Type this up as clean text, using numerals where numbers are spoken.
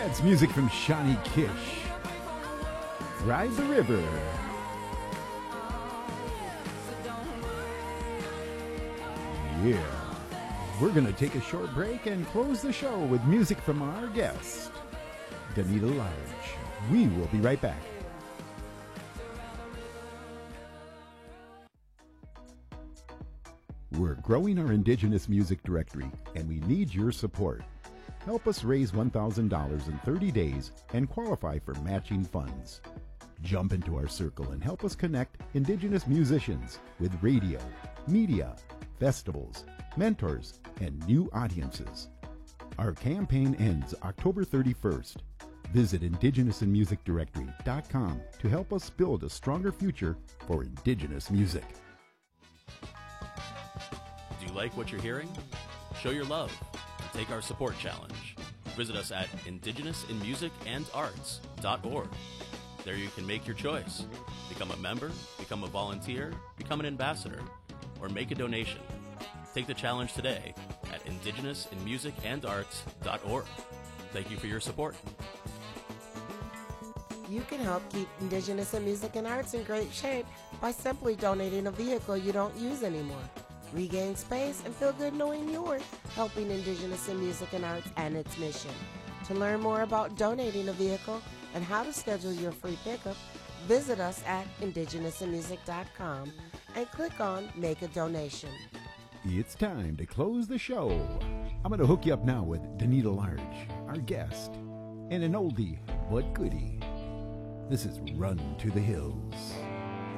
That's music from Shawnee Kish. Ride the River. Yeah. We're going to take a short break and close the show with music from our guest, Danita Large. We will be right back. We're growing our Indigenous music directory, and we need your support. Help us raise $1,000 in 30 days and qualify for matching funds. Jump into our circle and help us connect Indigenous musicians with radio, media, festivals, mentors, and new audiences. Our campaign ends October 31st. Visit indigenousinmusicdirectory.com to help us build a stronger future for Indigenous music. Do you like what you're hearing? Show your love and take our support challenge. Visit us at indigenousinmusicandarts.org. There you can make your choice. Become a member, become a volunteer, become an ambassador, or make a donation. Take the challenge today at indigenousinmusicandarts.org. Thank you for your support. You can help keep Indigenous in Music and Arts in great shape by simply donating a vehicle you don't use anymore. Regain space and feel good knowing you're helping Indigenous in Music and Arts and its mission. To learn more about donating a vehicle and how to schedule your free pickup, visit us at indigenousinmusic.com and click on Make a Donation. It's time to close the show. I'm going to hook you up now with Danita Large, our guest, and an oldie but goodie. This is Run to the Hills.